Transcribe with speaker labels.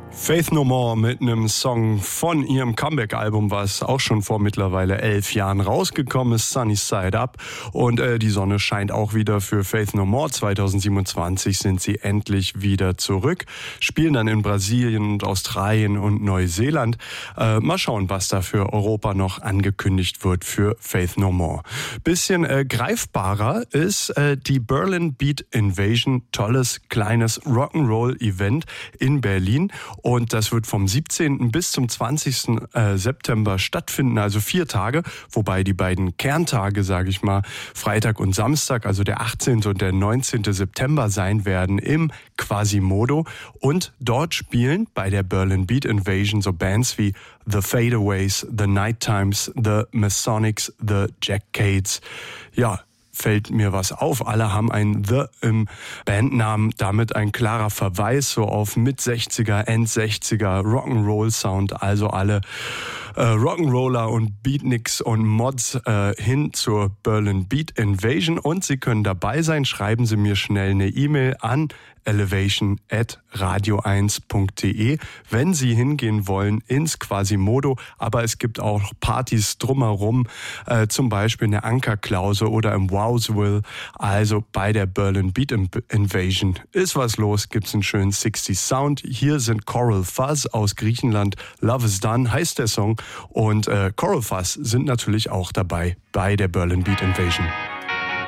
Speaker 1: Faith No More mit einem Song von ihrem Comeback-Album, was auch schon vor mittlerweile 11 Jahren rausgekommen ist, Sunny Side Up. Und die Sonne scheint auch wieder für Faith No More. 2027 sind sie endlich wieder zurück, spielen dann in Brasilien und Australien und Neuseeland. Mal schauen, was da für Europa noch angekündigt wird für Faith No More. Bisschen greifbarer ist die Berlin Beat Invasion, tolles kleines Rock'n'Roll-Event in Berlin. Und das wird vom 17. bis zum 20. September stattfinden, also 4 Tage, wobei die beiden Kerntage, sage ich mal, Freitag und Samstag, also der 18. und der 19. September sein werden im Quasimodo. Und dort spielen bei der Berlin Beat Invasion so Bands wie The Fadeaways, The Night Times, The Masonics, The Jackcades. Ja, fällt mir was auf. Alle haben ein The im Bandnamen, damit ein klarer Verweis so auf Mit-60er, End-60er Rock'n'Roll-Sound, also alle Rock'n'Roller und Beatniks und Mods hin zur Berlin Beat Invasion. Und Sie können dabei sein. Schreiben Sie mir schnell eine E-Mail an elevation@radio1.de, wenn Sie hingehen wollen ins Quasimodo. Aber es gibt auch Partys drumherum, zum Beispiel in der Ankerklause oder im Wowsville. Also bei der Berlin Beat Invasion ist was los, gibt's einen schönen 60s Sound. Hier sind Coral Fuzz aus Griechenland. Love is Done heißt der Song. Und Coral Fuzz sind natürlich auch dabei bei der Berlin Beat Invasion.